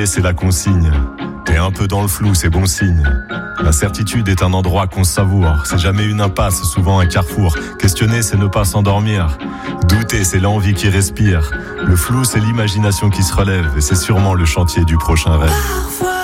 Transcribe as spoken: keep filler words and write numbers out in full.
Demander, c'est la consigne. T'es un peu dans le flou, c'est bon signe. La certitude est un endroit qu'on savoure. C'est jamais une impasse, souvent un carrefour. Questionner, c'est ne pas s'endormir. Douter, c'est l'envie qui respire. Le flou, c'est l'imagination qui se relève. Et c'est sûrement le chantier du prochain rêve.